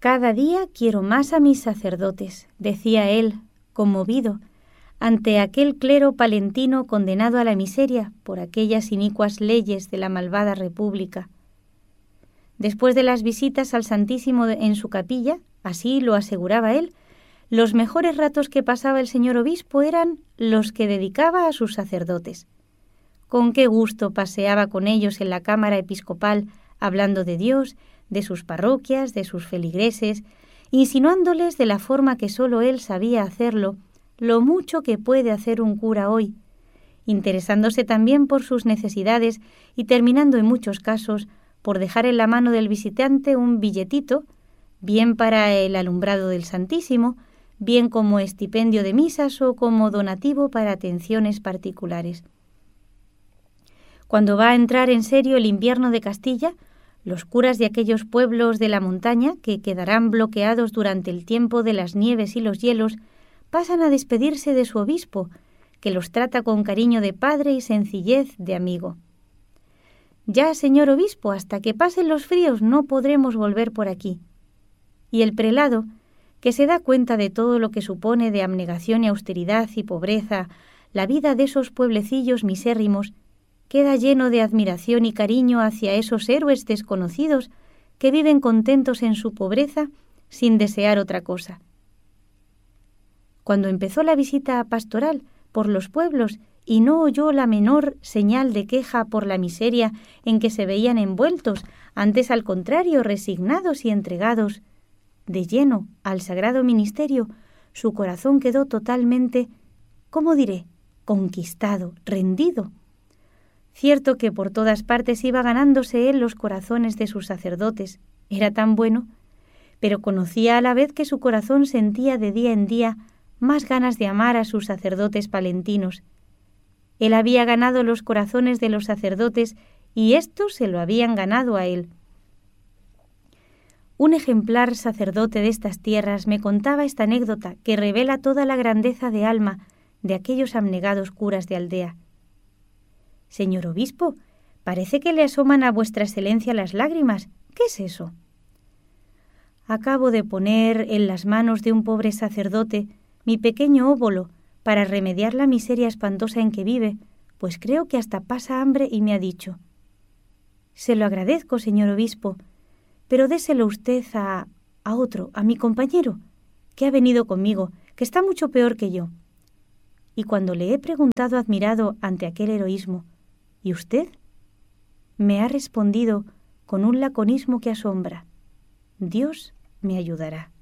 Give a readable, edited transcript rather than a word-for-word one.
Cada día quiero más a mis sacerdotes, decía él, conmovido, ante aquel clero palentino condenado a la miseria por aquellas inicuas leyes de la malvada república. Después de las visitas al Santísimo en su capilla, así lo aseguraba él, los mejores ratos que pasaba el señor obispo eran los que dedicaba a sus sacerdotes. Con qué gusto paseaba con ellos en la cámara episcopal, hablando de Dios, de sus parroquias, de sus feligreses, insinuándoles de la forma que sólo él sabía hacerlo, lo mucho que puede hacer un cura hoy, interesándose también por sus necesidades y terminando en muchos casos por dejar en la mano del visitante un billetito, bien para el alumbrado del Santísimo, bien como estipendio de misas o como donativo para atenciones particulares. Cuando va a entrar en serio el invierno de Castilla, los curas de aquellos pueblos de la montaña, que quedarán bloqueados durante el tiempo de las nieves y los hielos, pasan a despedirse de su obispo, que los trata con cariño de padre y sencillez de amigo. Ya, señor obispo, hasta que pasen los fríos no podremos volver por aquí. Y el prelado, que se da cuenta de todo lo que supone de abnegación y austeridad y pobreza la vida de esos pueblecillos misérrimos, queda lleno de admiración y cariño hacia esos héroes desconocidos que viven contentos en su pobreza sin desear otra cosa. Cuando empezó la visita pastoral por los pueblos y no oyó la menor señal de queja por la miseria en que se veían envueltos, antes al contrario resignados y entregados de lleno al sagrado ministerio, su corazón quedó totalmente, ¿cómo diré?, conquistado, rendido. Cierto que por todas partes iba ganándose él los corazones de sus sacerdotes, era tan bueno, pero conocía a la vez que su corazón sentía de día en día más ganas de amar a sus sacerdotes palentinos. Él había ganado los corazones de los sacerdotes y éstos se lo habían ganado a él. Un ejemplar sacerdote de estas tierras me contaba esta anécdota que revela toda la grandeza de alma de aquellos abnegados curas de aldea. «Señor obispo, parece que le asoman a vuestra excelencia las lágrimas. ¿Qué es eso?» «Acabo de poner en las manos de un pobre sacerdote mi pequeño óbolo para remediar la miseria espantosa en que vive, pues creo que hasta pasa hambre y me ha dicho: «Se lo agradezco, señor obispo, pero déselo usted a otro, a mi compañero, que ha venido conmigo, que está mucho peor que yo». Y cuando le he preguntado admirado ante aquel heroísmo: «¿Y usted?», me ha respondido con un laconismo que asombra: «Dios me ayudará».